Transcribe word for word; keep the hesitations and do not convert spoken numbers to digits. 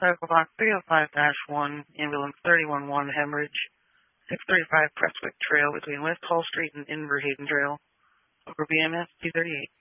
Medical box three oh five dash one, ambulance thirty-one one, hemorrhage, six thirty-five Prestwick Trail between West Hall Street and Inverhaven Trail, over B M S two thirty-eight.